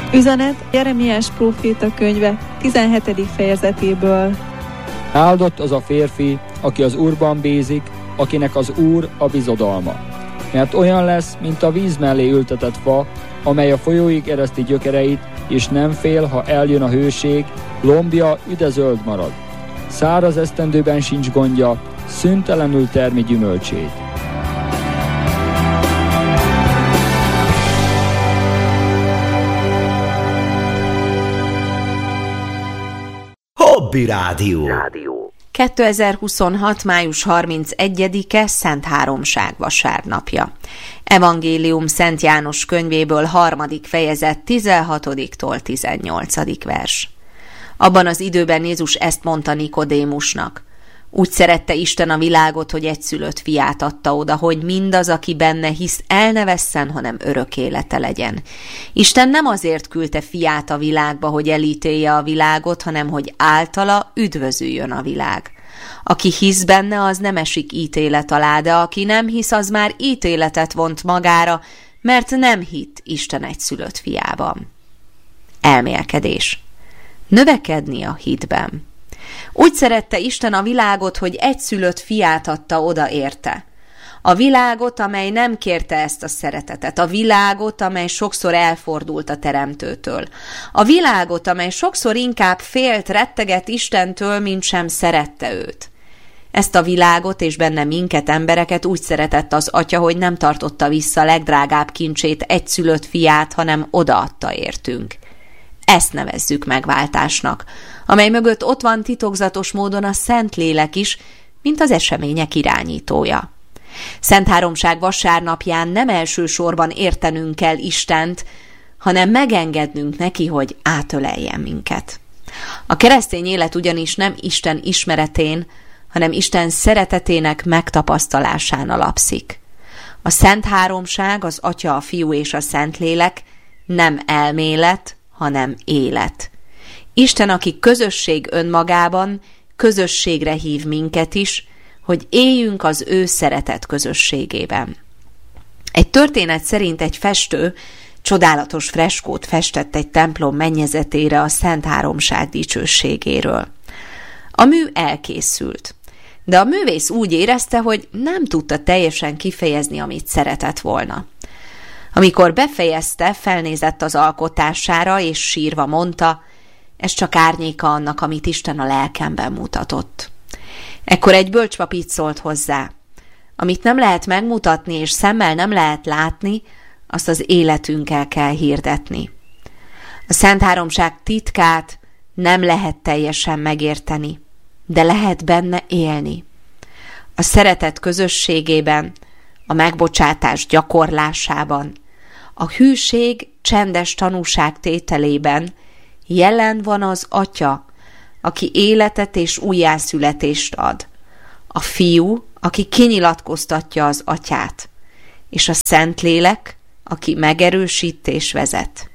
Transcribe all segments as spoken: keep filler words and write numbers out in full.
Üzenet Jeremiás próféta könyve tizenhetedik fejezetéből. Áldott az a férfi, aki az Úrban bízik, akinek az Úr a bizodalma. Mert olyan lesz, mint a víz mellé ültetett fa, amely a folyóig ereszti gyökereit, és nem fél, ha eljön a hőség, lombja üdezöld marad. Száraz esztendőben sincs gondja, szüntelenül termi gyümölcsét. Hobby Rádió. kétezer-huszonhat. május harmincegyedike Szent Háromság vasárnapja. Evangélium Szent János könyvéből harmadik fejezet tizenhatodiktól tizennyolcadik vers. Abban az időben Jézus ezt mondta Nikodémusnak: úgy szerette Isten a világot, hogy egyszülött fiát adta oda, hogy mindaz, aki benne hisz, el ne vesszen, hanem örök élete legyen. Isten nem azért küldte fiát a világba, hogy elítélje a világot, hanem hogy általa üdvözüljön a világ. Aki hisz benne, az nem esik ítélet alá, de aki nem hisz, az már ítéletet vont magára, mert nem hitt Isten egyszülött fiában. Elmélkedés. Növekedni a hitben. Úgy szerette Isten a világot, hogy egyszülött fiát adta oda érte. A világot, amely nem kérte ezt a szeretetet. A világot, amely sokszor elfordult a Teremtőtől. A világot, amely sokszor inkább félt, retteget Istentől, mint sem szerette őt. Ezt a világot és benne minket, embereket úgy szeretett az Atya, hogy nem tartotta vissza legdrágább kincsét, egyszülött fiát, hanem odaadta értünk. Ezt nevezzük megváltásnak, amely mögött ott van titokzatos módon a Szentlélek is, mint az események irányítója. Szent Háromság vasárnapján nem elsősorban értenünk kell Istent, hanem megengednünk neki, hogy átöleljen minket. A keresztény élet ugyanis nem Isten ismeretén, hanem Isten szeretetének megtapasztalásán alapszik. A Szent Háromság, az Atya, a Fiú és a Szentlélek nem elmélet, hanem élet. Isten, aki közösség önmagában, közösségre hív minket is, hogy éljünk az ő szeretet közösségében. Egy történet szerint egy festő csodálatos freskót festett egy templom mennyezetére a Szent Háromság dicsőségéről. A mű elkészült, de a művész úgy érezte, hogy nem tudta teljesen kifejezni, amit szeretett volna. Amikor befejezte, felnézett az alkotására, és sírva mondta: ez csak árnyéka annak, amit Isten a lelkemben mutatott. Ekkor egy bölcspap így szólt hozzá: amit nem lehet megmutatni, és szemmel nem lehet látni, azt az életünkkel kell hirdetni. A Szent Háromság titkát nem lehet teljesen megérteni, de lehet benne élni. A szeretet közösségében, a megbocsátás gyakorlásában, a hűség csendes tanúság tételében jelen van az Atya, aki életet és újjászületést ad, a Fiú, aki kinyilatkoztatja az Atyát, és a Szentlélek, aki megerősít és vezet.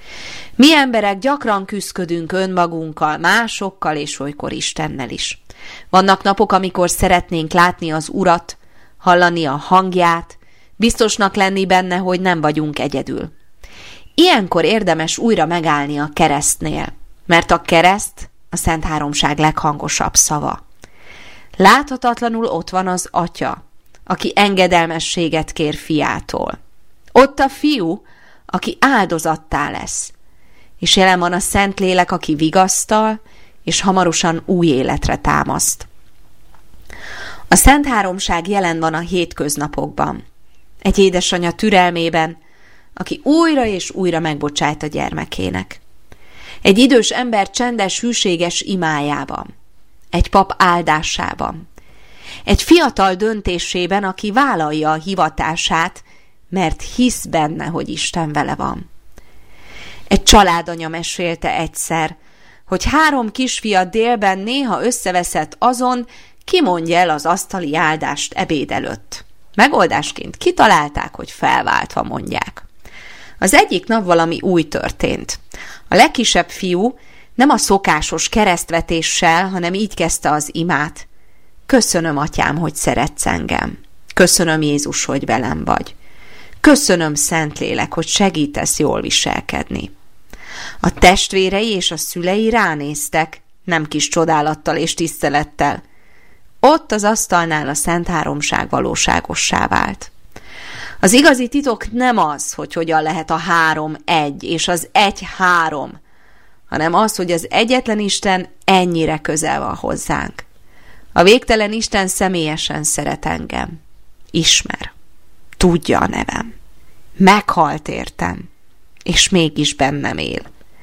Mi emberek gyakran küszködünk önmagunkkal, másokkal és olykor Istennel is. Vannak napok, amikor szeretnénk látni az Urat, hallani a hangját, biztosnak lenni benne, hogy nem vagyunk egyedül. Ilyenkor érdemes újra megállni a keresztnél, mert a kereszt a Szent Háromság leghangosabb szava. Láthatatlanul ott van az Atya, aki engedelmességet kér fiától. Ott a Fiú, aki áldozattá lesz, és jelen van a Szentlélek, aki vigasztal, és hamarosan új életre támaszt. A Szent Háromság jelen van a hétköznapokban, egy édesanya türelmében, aki újra és újra megbocsájt a gyermekének. Egy idős ember csendes, hűséges imájában, egy pap áldásában, egy fiatal döntésében, aki vállalja a hivatását, mert hisz benne, hogy Isten vele van. Egy családanya mesélte egyszer, hogy három kisfia délben néha összeveszett azon, ki mondja el az asztali áldást ebéd előtt. Megoldásként kitalálták, hogy felváltva mondják. Az egyik nap valami új történt. A legkisebb fiú nem a szokásos keresztvetéssel, hanem így kezdte az imát. Köszönöm, Atyám, hogy szeretsz engem. Köszönöm, Jézus, hogy velem vagy. Köszönöm, Szentlélek, hogy segítesz jól viselkedni. A testvérei és a szülei ránéztek, nem kis csodálattal és tisztelettel. Ott az asztalnál a Szent Háromság valóságossá vált. Az igazi titok nem az, hogy hogyan lehet a három egy, és az egy három, hanem az, hogy az egyetlen Isten ennyire közel van hozzánk. A végtelen Isten személyesen szeret engem. Ismer. Tudja a nevem. Meghalt értem, és mégis bennem él.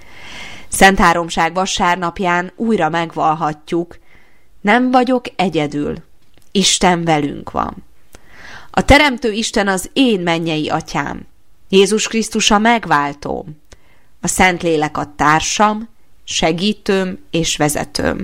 Szent Háromság vasárnapján újra megvallhatjuk, nem vagyok egyedül, Isten velünk van. A Teremtő Isten az én mennyei atyám, Jézus Krisztus a megváltóm, a Szentlélek a társam, segítőm és vezetőm.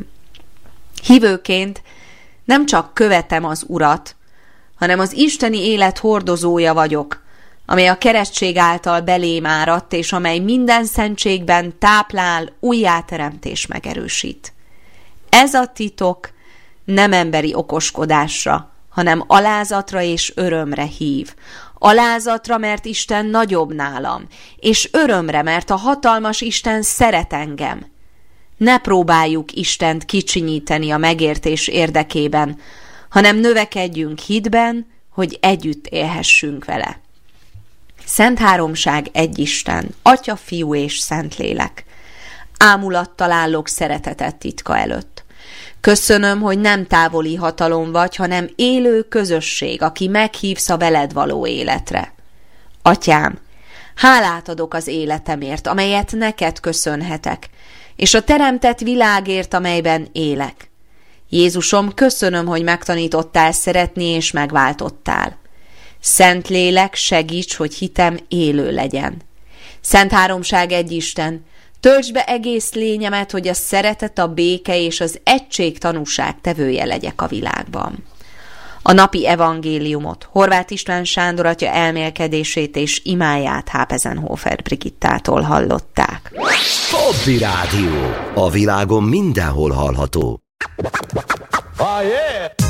Hívőként nem csak követem az Urat, hanem az isteni élet hordozója vagyok, amely a keresztség által belém áradt, és amely minden szentségben táplál, újjáteremtés megerősít. Ez a titok nem emberi okoskodásra, hanem alázatra és örömre hív. Alázatra, mert Isten nagyobb nálam, és örömre, mert a hatalmas Isten szeret engem. Ne próbáljuk Istent kicsinyíteni a megértés érdekében, hanem növekedjünk hitben, hogy együtt élhessünk vele. Szent Háromság egy Isten, Atya, Fiú és Szentlélek. Ámulattal állok szeretetet titka előtt. Köszönöm, hogy nem távoli hatalom vagy, hanem élő közösség, aki meghívsz a veled való életre. Atyám, hálát adok az életemért, amelyet neked köszönhetek, és a teremtett világért, amelyben élek. Jézusom, köszönöm, hogy megtanítottál szeretni és megváltottál. Szentlélek, segíts, hogy hitem élő legyen. Szent Háromság egy Isten, töltsd be egész lényemet, hogy a szeretet, a béke és az egység tanúság tevője legyek a világban. A napi evangéliumot, Horváth István Sándor atya elmélkedését és imáját Hápezenhofer Brigittától hallották. Hobby Rádió. A világon mindenhol hallható. Oh, yeah.